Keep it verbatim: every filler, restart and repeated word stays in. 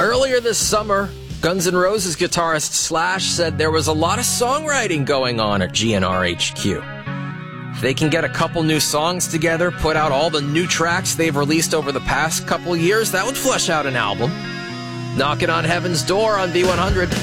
Earlier this summer, Guns N' Roses guitarist Slash said there was a lot of songwriting going on at G N R H Q. If they can get a couple new songs together, put out all the new tracks they've released over the past couple years, that would flesh out an album. Knocking on Heaven's Door on B one hundred.